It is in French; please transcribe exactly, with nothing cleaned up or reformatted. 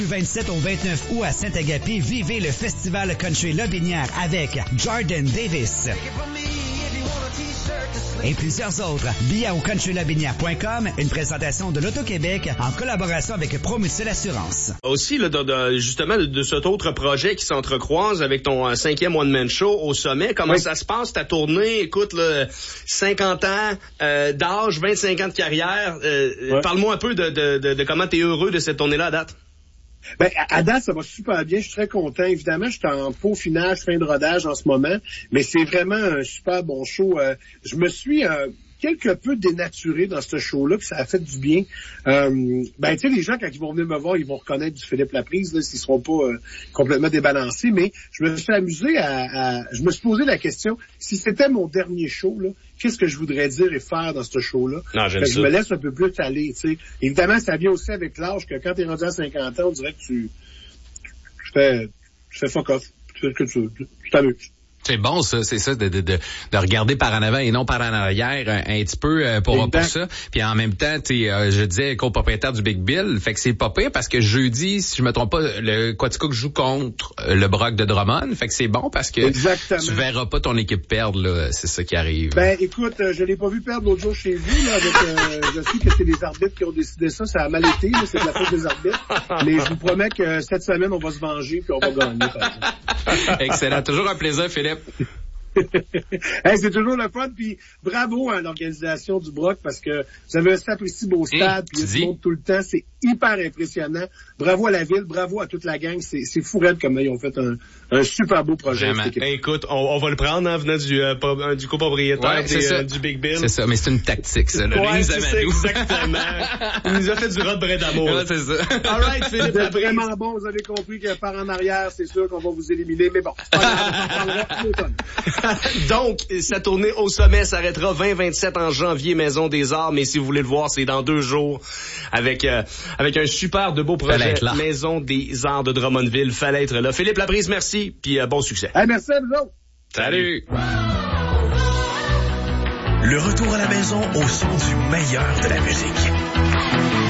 Du vingt-sept au vingt-neuf août à Saint-Agapi, vivez le Festival Country Lobinière avec Jordan Davis et plusieurs autres. Billets au country lobinière point com, une présentation de l'Auto-Québec en collaboration avec Promucil Assurance. Aussi, là, de, de, justement, de, de cet autre projet qui s'entrecroise avec ton euh, cinquième one-man show au sommet. Comment oui. ça se passe, ta tournée? Écoute, là, cinquante ans euh, d'âge, vingt-cinq ans de carrière. Euh, ouais. Parle-moi un peu de, de, de, de comment tu es heureux de cette tournée-là à date. Ben, à date, ça va super bien. Je suis très content. Évidemment, je suis en peaufinage, fin de rodage en ce moment, mais c'est vraiment un super bon show. Euh, je me suis euh, quelque peu dénaturé dans ce show-là, puis ça a fait du bien. Euh, ben, tu sais, les gens, quand ils vont venir me voir, ils vont reconnaître du Philippe Laprise, là, s'ils seront pas euh, complètement débalancés, mais je me suis amusé à, à... Je me suis posé la question, si c'était mon dernier show, là, qu'est-ce que je voudrais dire et faire dans ce show-là? Non, j'aime ça. Je me laisse un peu plus aller, tu sais. Évidemment, ça vient aussi avec l'âge que quand t'es rendu à cinquante ans, on dirait que tu, tu fais, tu fais fuck off. Tu fais ce que tu, tu, tu t'amuses. C'est bon, ça, c'est ça, de, de, de, de regarder par en avant et non par en arrière un, un petit peu euh, pour, pour ça. Puis en même temps, tu euh, je disais copropriétaire du Big Bill, fait que c'est pas pire parce que jeudi, si je me trompe pas, le Quaticook joue contre le Brock de Drummond, fait que c'est bon parce que Exactement. Tu verras pas ton équipe perdre, là, c'est ça qui arrive. Ben écoute, euh, je l'ai pas vu perdre l'autre jour chez vous, là, avec, euh, je sais que c'est les arbitres qui ont décidé ça, ça a mal été, là, c'est de la faute des arbitres, mais je vous promets que cette semaine, on va se venger puis on va gagner. Excellent, toujours un plaisir, Philippe. Hey, c'est toujours le fun, puis bravo à l'organisation du Brock parce que vous avez un si beau stade, puis il y a du monde tout le temps, c'est hyper impressionnant. Bravo à la ville, bravo à toute la gang, c'est, c'est fou raide comme ils ont fait un, un super beau projet. Hey, écoute, on, on va le prendre en hein, venant du, euh, du copropriétaire ouais, des, euh, du Big Bill. C'est ça, mais c'est une tactique, ça. Là. Ouais, c'est ça, exactement. Il nous a fait du rod brin d'amour. Ouais, c'est ça. All right, Philippe, vous êtes vraiment bon, vous avez compris que par en arrière, c'est sûr qu'on va vous éliminer, mais bon, c'est pas grave, donc, sa tournée au sommet s'arrêtera vingt vingt-sept en janvier, Maison des Arts, mais si vous voulez le voir, c'est dans deux jours avec euh, avec un super de beau projet, Maison des Arts de Drummondville. Fallait être là. Philippe Laprise, merci, puis euh, bon succès. Hey, merci à vous autres. Salut. Le retour à la maison au son du meilleur de la musique.